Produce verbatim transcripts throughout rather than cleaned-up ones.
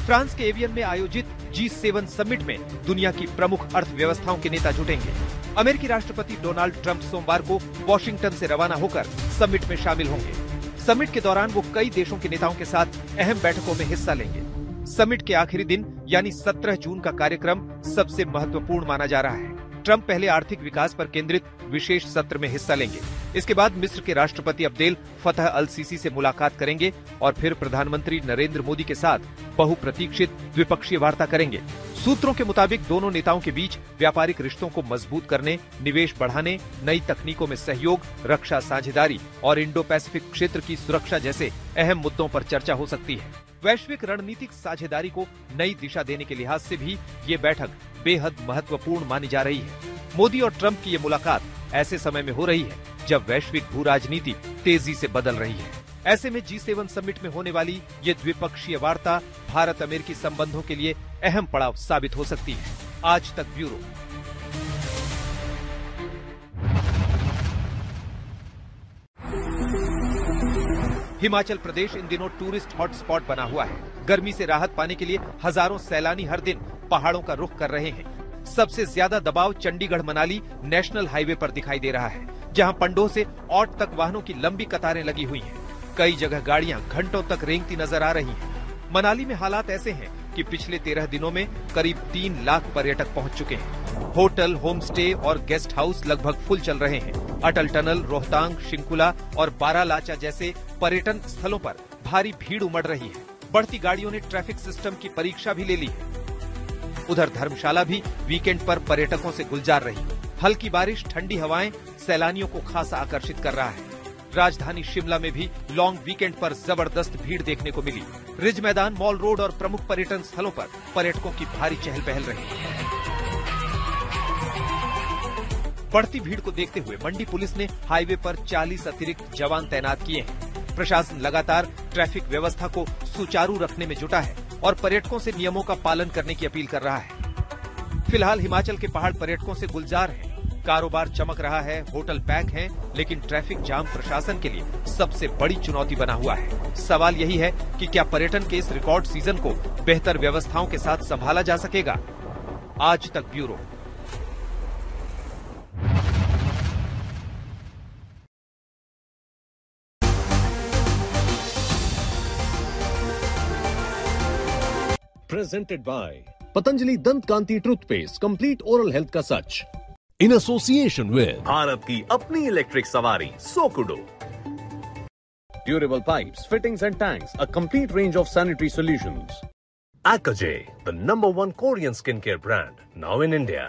France के avian में आयोजित जी सेवन समिट में दुनिया की प्रमुख अर्थव्यवस्थाओं के नेता जुटेंगे। अमेरिकी राष्ट्रपति डोनाल्ड ट्रंप सोमवार को वॉशिंगटन से रवाना होकर समिट में शामिल होंगे। समिट के दौरान वो कई देशों के नेताओं के साथ अहम बैठकों में हिस्सा लेंगे। समिट के आखिरी दिन यानी सत्रह जून का कार्यक्रम सबसे महत्वपूर्ण माना जा रहा है। ट्रंप पहले आर्थिक विकास पर केंद्रित विशेष सत्र में हिस्सा लेंगे। इसके बाद मिस्र के राष्ट्रपति अब्देल फतह अल सीसी से मुलाकात करेंगे और फिर प्रधानमंत्री नरेंद्र मोदी के साथ बहुप्रतीक्षित द्विपक्षीय वार्ता करेंगे। सूत्रों के मुताबिक दोनों नेताओं के बीच व्यापारिक रिश्तों को मजबूत करने, निवेश बढ़ाने, नई तकनीकों में सहयोग, रक्षा साझेदारी और इंडो पैसिफिक क्षेत्र की सुरक्षा जैसे अहम मुद्दों पर चर्चा हो सकती है। वैश्विक रणनीतिक साझेदारी को नई दिशा देने के लिहाज से भी ये बैठक बेहद महत्वपूर्ण मानी जा रही है। मोदी और ट्रंप की ये मुलाकात ऐसे समय में हो रही है जब वैश्विक भू राजनीति तेजी से बदल रही है। ऐसे में जी सेवन समिट में होने वाली ये द्विपक्षीय वार्ता भारत अमेरिकी संबंधों के लिए अहम पड़ाव साबित हो सकती है। आज तक ब्यूरो। हिमाचल प्रदेश इन दिनों टूरिस्ट हॉटस्पॉट बना हुआ है। गर्मी से राहत पाने के लिए हजारों सैलानी हर दिन पहाड़ों का रुख कर रहे हैं। सबसे ज्यादा दबाव चंडीगढ़ मनाली नेशनल हाईवे पर दिखाई दे रहा है, जहां पंडोह से औट तक वाहनों की लंबी कतारें लगी हुई हैं। कई जगह गाड़ियां घंटों तक रेंगती नजर आ रही हैं। मनाली में हालात ऐसे हैं कि पिछले तेरह दिनों में करीब तीन लाख पर्यटक पहुंच चुके हैं। होटल, होम स्टे और गेस्ट हाउस लगभग फुल चल रहे हैं। अटल टनल, रोहतांग, शिंकुला और बारालाचा जैसे पर्यटन स्थलों पर भारी भीड़ उमड़ रही है। बढ़ती गाड़ियों ने ट्रैफिक सिस्टम की परीक्षा भी ले ली है। उधर धर्मशाला भी वीकेंड पर पर्यटकों से गुलजार रही। हल्की बारिश, ठंडी हवाएं सैलानियों को खासा आकर्षित कर रहा है। राजधानी शिमला में भी लॉन्ग वीकेंड पर जबरदस्त भीड़ देखने को मिली। रिज मैदान, मॉल रोड और प्रमुख पर्यटन स्थलों पर पर्यटकों की भारी चहल पहल रही। बढ़ती भीड़ को देखते हुए मंडी पुलिस ने हाईवे पर चालीस अतिरिक्त जवान तैनात किए हैं। प्रशासन लगातार ट्रैफिक व्यवस्था को सुचारू रखने में जुटा है और पर्यटकों से नियमों का पालन करने की अपील कर रहा है। फिलहाल हिमाचल के पहाड़ पर्यटकों से गुलजार हैं। कारोबार चमक रहा है, होटल पैक हैं, लेकिन ट्रैफिक जाम प्रशासन के लिए सबसे बड़ी चुनौती बना हुआ है। सवाल यही है कि क्या पर्यटन के इस रिकॉर्ड सीजन को बेहतर व्यवस्थाओं के साथ संभाला जा सकेगा। आज तक bureau. Presented by Patanjali Dant Kanti Toothpaste, complete oral health का सच। In association with भारत की अपनी इलेक्ट्रिक सवारी सोकुडो। Durable pipes, fittings and tanks, a complete range of sanitary solutions. Akajay, the number one Korean skincare brand, now in India.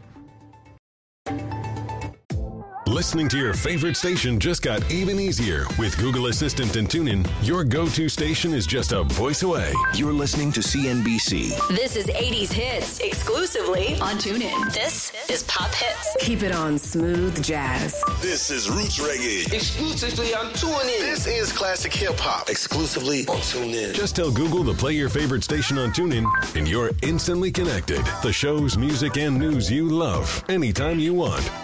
Listening to your favorite station just got even easier. With Google Assistant and TuneIn, your go-to station is just a voice away. You're listening to C N B C. This is eighties hits exclusively on TuneIn. This is Pop Hits. Keep it on smooth jazz. This is Roots Reggae. Exclusively on TuneIn. This is classic hip hop. Exclusively on TuneIn. Just tell Google to play your favorite station on TuneIn and you're instantly connected. The shows, music, and news you love anytime you want.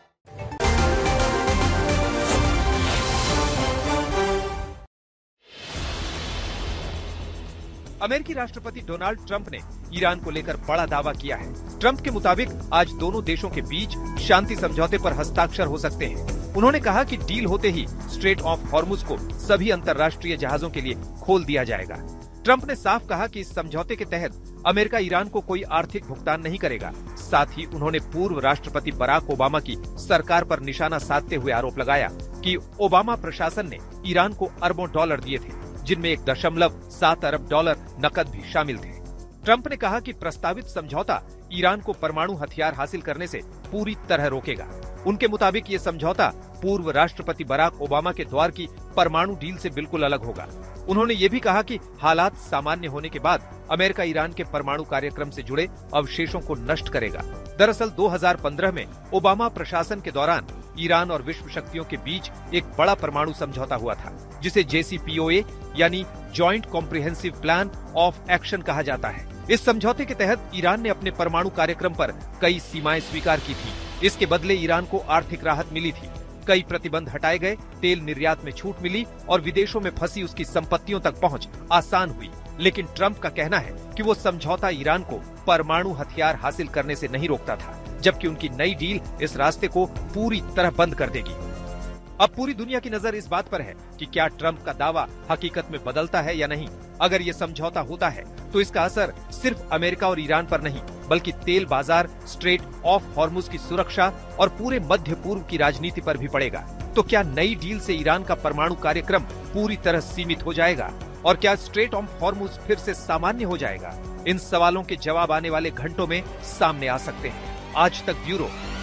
अमेरिकी राष्ट्रपति Donald Trump ने Iran को लेकर बड़ा दावा किया है। Trump के मुताबिक आज दोनों देशों के बीच शांति समझौते पर हस्ताक्षर हो सकते हैं। उन्होंने कहा कि डील होते ही स्ट्रेट ऑफ हॉर्मुज को सभी अंतर्राष्ट्रीय जहाजों के लिए खोल दिया जाएगा। ट्रंप ने साफ कहा कि इस समझौते के तहत अमेरिका ईरान को कोई आर्थिक भुगतान नहीं करेगा। साथ ही उन्होंने पूर्व राष्ट्रपति बराक ओबामा की सरकार पर निशाना साधते हुए आरोप लगाया कि ओबामा प्रशासन ने ईरान को अरबों डॉलर दिए थे, जिनमें एक दशमलव सात अरब डॉलर नकद भी शामिल थे। ट्रंप ने कहा कि प्रस्तावित समझौता ईरान को परमाणु हथियार हासिल करने से पूरी तरह रोकेगा। उनके मुताबिक ये समझौता पूर्व राष्ट्रपति बराक ओबामा के द्वार की परमाणु डील से बिल्कुल अलग होगा। उन्होंने ये भी कहा कि हालात सामान्य होने के बाद अमेरिका ईरान के परमाणु कार्यक्रम से जुड़े अवशेषों को नष्ट करेगा। दरअसल दो हज़ार पंद्रह में ओबामा प्रशासन के दौरान ईरान और विश्व शक्तियों के बीच एक बड़ा परमाणु समझौता हुआ था, जिसे जे सी पी ओ ए यानी joint comprehensive plan of action कहा जाता है। इस समझौते के तहत ईरान ने अपने परमाणु कार्यक्रम पर कई सीमाएं स्वीकार की थी। इसके बदले ईरान को आर्थिक राहत मिली थी। कई प्रतिबंध हटाए गए, तेल निर्यात में छूट मिली और विदेशों में फंसी उसकी संपत्तियों तक पहुंच आसान हुई। लेकिन ट्रंप का कहना है कि वो समझौता ईरान को परमाणु हथियार हासिल करने से नहीं रोकता था, जबकि उनकी नई डील इस रास्ते को पूरी तरह बंद कर देगी। अब पूरी दुनिया की नजर इस बात पर है कि क्या ट्रंप का दावा हकीकत में बदलता है या नहीं। अगर ये समझौता होता है तो इसका असर सिर्फ अमेरिका और ईरान पर नहीं, बल्कि तेल बाजार, स्ट्रेट ऑफ हॉर्मुज की सुरक्षा और पूरे मध्य पूर्व की राजनीति पर भी पड़ेगा। तो क्या नई डील से ईरान का परमाणु कार्यक्रम पूरी तरह सीमित हो जाएगा और क्या स्ट्रेट ऑफ हॉर्मुज फिर से सामान्य हो जाएगा? इन सवालों के जवाब आने वाले घंटों में सामने आ सकते हैं। आज तक ब्यूरो,